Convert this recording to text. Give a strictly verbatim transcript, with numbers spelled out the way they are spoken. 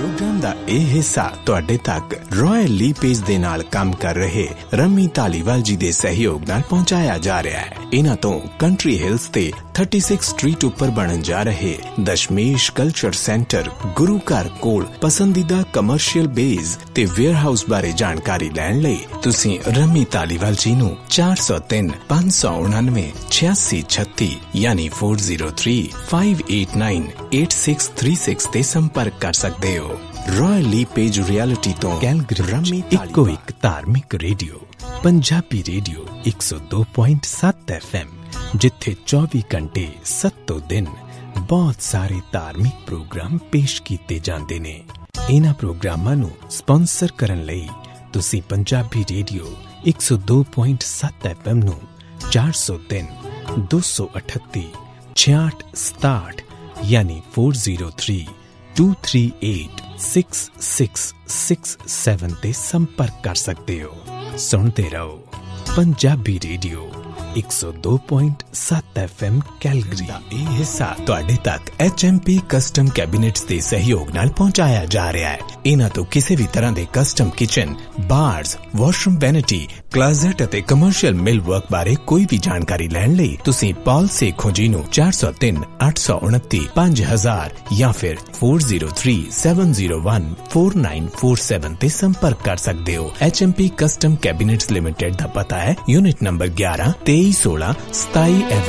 Programme दा ए हिस्सा तुहाडे तक रॉयल लीपेज दे नाल काम कर रहे रमी धालीवाल जी दे सहयोग नाल पहुंचाया जा रहा है। इन्हां तो कंट्री हिल्स ते छत्तीस स्ट्रीट उपर बनन जा रहे दशमेश कल्चर सेंटर गुरु घर कोल पसंदीदा कमर्शियल बेस ते वेयरहाउस बारे जानकारी लैण लई तुसीं रमी धालीवाल जी नूं चार सौ तीन पांच सौ उनानवे छियासी छत्ती यानी four zero three five eight nine eight six three six ते संपर्क कर सकते हो। रॉयल लीपेज रियलिटी तो कैलगरी इको एक धार्मिक रेडियो पंजाबी रेडियो एक सौ दो पॉइंट सात एफ एम जिथे चौबी घंटे सत्तो दिन बहुत सारे धार्मिक प्रोग्राम पेश किए जाते ने। इन्हां प्रोग्रामां नूं स्पॉन्सर करन लई तुसीं पंजाबी रेडियो एक सौ दो पॉइंट सात एफ एम नूं चार सौ तीन दो सौ अठत्ती छियाठ सताठ यानी four zero three to three eight six six six seven ते संपर्क कर सकते हो। सुनते रहो पंजाबी रेडियो एक सौ दो पॉइंट सात एफ एम कैलगरी दा ए हिस्सा तुहाडे तक H M P custom cabinets दे सहयोग नाल पहुंचाया जा रहा है। इन्हां तो किसी भी तरह दे custom kitchen bars washroom vanity closet अते कमर्शियल मिल वर्क बारे कोई भी जानकारी लैण लई तुसीं पॉल सेखों जी नूं चार सौ तीन अठ सौ उनती पांच हजार या फिर four zero three seven zero one four nine four seven ते संपर्क कर सकते हो। H M P custom cabinets limited दा पता है यूनिट नंबर ग्यारह तेईस सोलह सताई